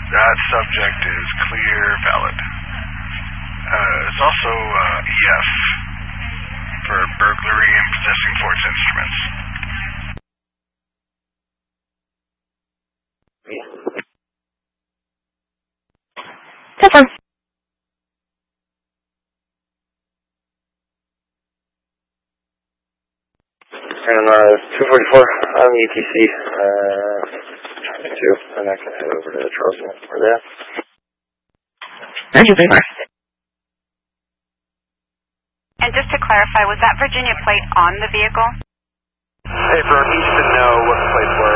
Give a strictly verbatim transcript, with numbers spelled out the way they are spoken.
That subject is clear, valid. Uh, it's also uh, E F for burglary and possessing forged instruments. Confirm. And uh, two forty-four on the E T C, uh, two, and I can head over to Charleston. Where they at? Thank you very much. And just to clarify, was that Virginia plate on the vehicle? Hey, for Easton, no. What the plate for?